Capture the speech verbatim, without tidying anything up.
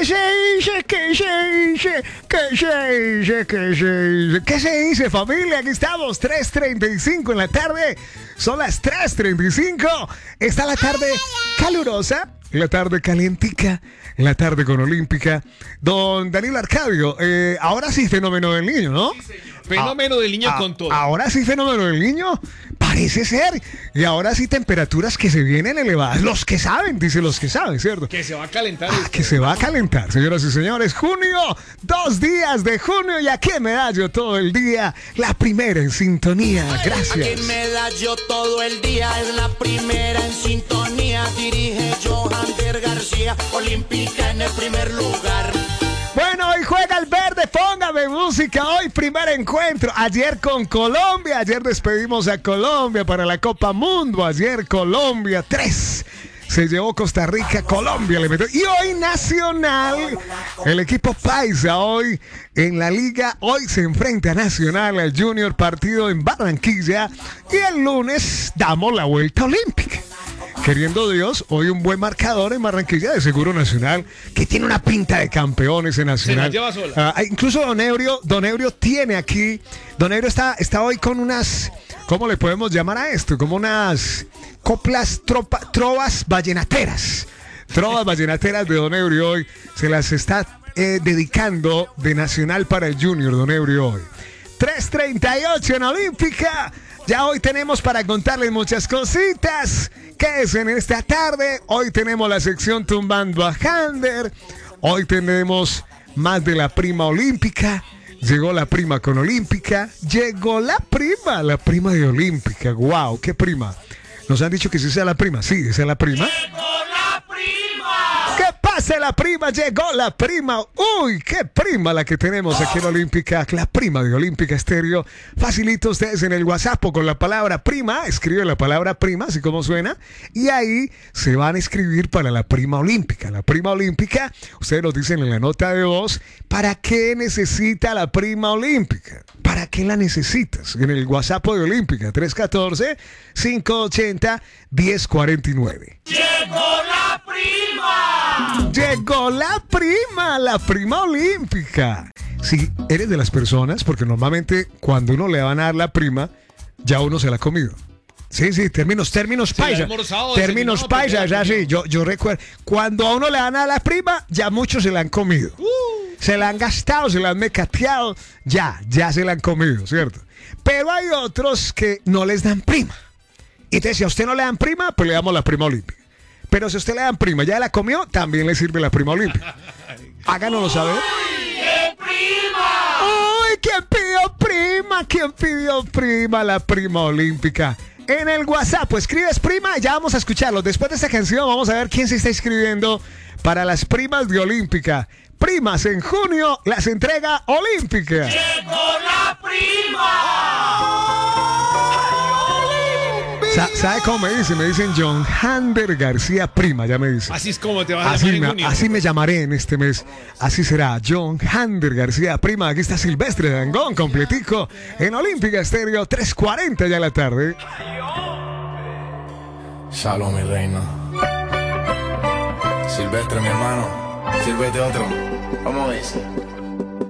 se dice? ¿Qué se dice? ¿Qué se dice? ¿Qué se dice? ¿Qué se dice, familia? Aquí estamos, tres treinta y cinco en la tarde. Son las tres treinta y cinco. Está la tarde calurosa, la tarde calientica, la tarde con Olímpica. Don Danilo Arcadio, eh, ahora sí fenómeno del niño, ¿no? Sí, fenómeno ah, del niño ah, con todo. Ahora sí fenómeno del niño, parece ser. Y ahora sí temperaturas que se vienen elevadas. Los que saben, dice los que saben, ¿cierto? Que se va a calentar. Ah, que se va a calentar, señoras y señores. Junio, dos días de junio. Y aquí en Medallo todo el día. La primera en sintonía. Gracias. Aquí en Medallo todo el día es la primera en sintonía. Dirige Johander García. Olímpica en el primer lugar. Bueno, hoy juega el verde, póngame música. Hoy primer encuentro. Ayer con Colombia. Ayer despedimos a Colombia para la Copa Mundo. Ayer Colombia tres. Se llevó Costa Rica, Colombia le metió. Y hoy Nacional, el equipo paisa hoy en la liga. Hoy se enfrenta a Nacional, al Junior, partido en Barranquilla. Y el lunes damos la vuelta olímpica. Queriendo Dios, hoy un buen marcador en Barranquilla de Seguro Nacional, que tiene una pinta de campeones en Nacional. Se la lleva sola. Uh, incluso Don Ebrio, Don Ebrio tiene aquí, Don Ebrio está, está hoy con unas, ¿cómo le podemos llamar a esto? Como unas coplas, tropa, trovas vallenateras. Trovas vallenateras de Don Ebrio hoy. Se las está eh, dedicando de Nacional para el Junior, Don Ebrio hoy. tres treinta y ocho en Olímpica. Ya hoy tenemos para contarles muchas cositas. ¿Qué es en esta tarde? Hoy tenemos la sección Tumbando a Hander. Hoy tenemos más de la prima olímpica. Llegó la prima con Olímpica. Llegó la prima, la prima de Olímpica. ¡Wow! ¿Qué prima? Nos han dicho que sí sea la prima. Sí, esa es la prima. ¡Llegó la prima! ¿Qué pasa, la prima? Llegó la prima. Uy, qué prima la que tenemos aquí en Olímpica. La prima de Olímpica Estéreo. Facilito ustedes en el WhatsApp con la palabra prima. Escribe la palabra prima, así como suena. Y ahí se van a escribir para la prima olímpica. La prima olímpica, ustedes nos dicen en la nota de voz, ¿para qué necesita la prima olímpica? ¿Para qué la necesitas? En el WhatsApp de Olímpica, tres uno cuatro, cinco ocho cero, uno cero cuatro nueve. ¡Llegó la prima! Llegó la prima, la prima olímpica. Si eres de las personas, porque normalmente cuando uno le van a dar la prima, ya uno se la ha comido. Sí, sí, términos, términos paisa. Términos paisa, ya sí, yo, yo recuerdo. Cuando a uno le dan a la prima, ya muchos se la han comido. Uh. Se la han gastado, se la han mecateado, ya, ya se la han comido, ¿cierto? Pero hay otros que no les dan prima. Y entonces, si a usted no le dan prima, pues le damos la prima olímpica. Pero si a usted le dan prima, ya la comió, también le sirve la prima olímpica. Háganoslo saber. ¡Uy, qué prima! ¡Uy, quién pidió prima! ¿Quién pidió prima? La prima olímpica. En el WhatsApp, pues escribes prima y ya vamos a escucharlo. Después de esta canción vamos a ver quién se está inscribiendo para las primas de Olímpica. Primas en junio, las entrega Olímpica. ¡Llegó la prima! Sa ¿Sabe cómo me dicen? Me dicen Johander García Prima, ya me dicen. Así es como te vas a así llamar en me, junio. Así me llamaré en este mes. Así será, Johander García Prima. Aquí está Silvestre Dangond, completico, en Olímpica Estéreo, tres cuarenta ya la tarde. Shalom, mi reina. Silvestre, mi hermano. Sírvete otro. ¿Cómo es?